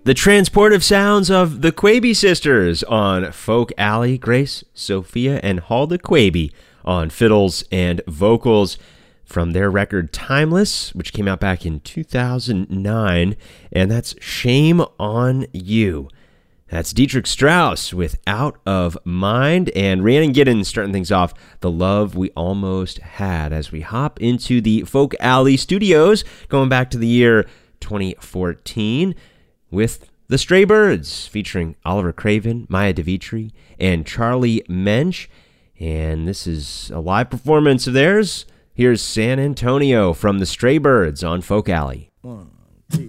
The transportive sounds of the Quaby sisters on Folk Alley, Grace, Sophia, and Huldah Quaby on fiddles and vocals from their record Timeless, which came out back in 2009, and that's Shame on You. That's Dietrich Strauss with Out of Mind, and Rhiannon Giddens starting things off, The Love We Almost Had, as we hop into the Folk Alley studios, going back to the year 2014, with The Stray Birds, featuring Oliver Craven, Maya DeVitri, and Charlie Mensch. And this is a live performance of theirs. Here's San Antonio from The Stray Birds on Folk Alley. 1